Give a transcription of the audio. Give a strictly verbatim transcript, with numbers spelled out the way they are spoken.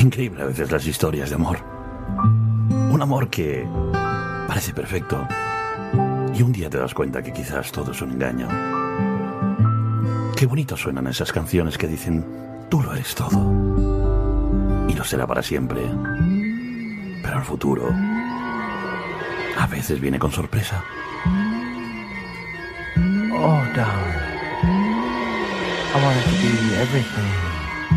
Increíble a veces las historias de amor. Un amor que parece perfecto y un día te das cuenta que quizás todo es un engaño. Qué bonito suenan esas canciones que dicen: tú lo eres todo y lo será para siempre. Pero el futuro a veces viene con sorpresa. Oh, darling, I wanted to be everything.